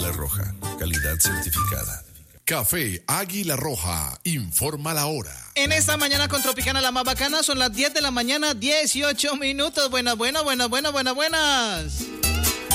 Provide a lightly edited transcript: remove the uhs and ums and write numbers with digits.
Águila Roja, calidad certificada. Café Águila Roja, informa la hora. En esta mañana con Tropicana, la más bacana, son las 10 de la mañana, 18 minutos. Buenas.